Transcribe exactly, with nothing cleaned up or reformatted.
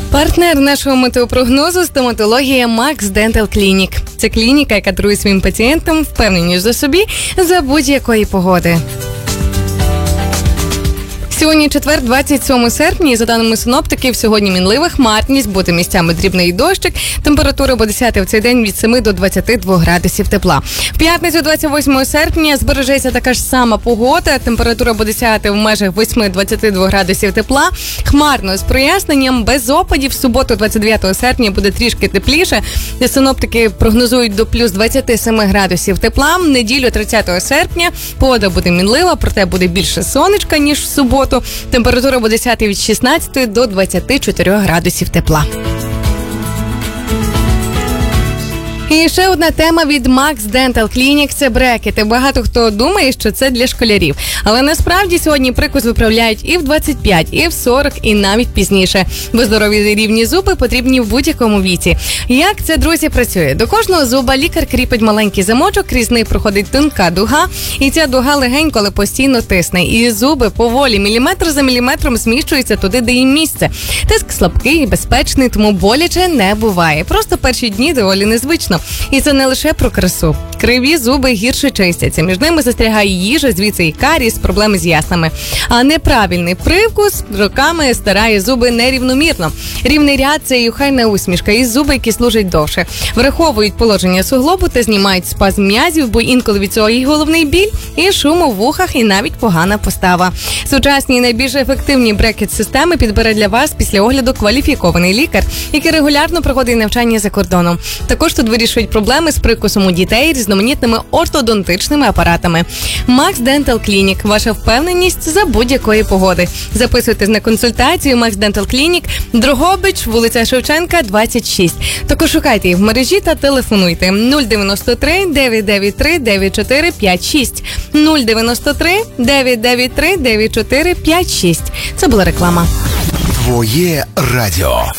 Партнер нашого метеопрогнозу – стоматологія Max Dental Clinic. Це клініка, яка дарує своїм пацієнтам впевненість у собі за будь-якої погоди. Сьогодні четвер, двадцять сьомого серпня, і за даними синоптиків, сьогодні мінлива хмарність, буде місцями дрібний дощик. Температура буде сяти в цей день від семи до двадцяти двох градусів тепла. В п'ятницю, двадцять восьмого серпня, збережеться така ж сама погода. Температура буде сяти в межах восьми до двадцяти двох градусів тепла. Хмарно з проясненням, без опадів. В суботу, двадцять дев'ятого серпня, буде трішки тепліше. Синоптики прогнозують до плюс двадцяти семи градусів тепла. В неділю, тридцятого серпня, погода буде мінлива, проте буде більше сонечка, ніж в суботу. Температура буде сяти від шістнадцяти до двадцяти чотирьох градусів тепла. І ще одна тема від Max Dental Clinic – це брекети. Багато хто думає, що це для школярів. Але насправді сьогодні прикус виправляють і в двадцять п'ять, і в сорок, і навіть пізніше. Бо здорові рівні зуби потрібні в будь-якому віці. Як це, друзі, працює? До кожного зуба лікар кріпить маленький замочок, крізь них проходить тонка дуга, і ця дуга легенько, але постійно тисне. І зуби поволі, міліметр за міліметром зміщуються туди, де їм місце. Тиск слабкий і безпечний, тому боляче не буває. Просто перші дні доволі незвично. І це не лише про красу. Криві зуби гірше чистяться. Між ними застрягає їжа, звідси і карієс, проблеми з яснами. А неправильний привкус роками старає зуби нерівномірно. Рівний ряд – це і охайна усмішка, і зуби, які служать довше. Враховують положення суглобу та знімають спазм м'язів, бо інколи від цього і головний біль, і шум у вухах, і навіть погана постава. Сучасні і найбільш ефективні брекет-системи підбере для вас після огляду кваліфікований лікар, який регулярно проходить навчання за кордоном. Також тут вирішують проблеми з прикусом у дітей різноманітними ортодонтичними апаратами. Max Dental Clinic – ваша впевненість за будь-якої погоди. Записуйтесь на консультацію Max Dental Clinic, Дрогобич, вулиця Шевченка, двадцять шість. Також шукайте їх в мережі та телефонуйте нуль дев'яносто три дев'ять дев'ять три дев'ять чотири п'ять шість. нуль дев'яносто три дев'ять дев'ять три дев'ять чотири п'ять шість. Це була реклама. Твоє радіо.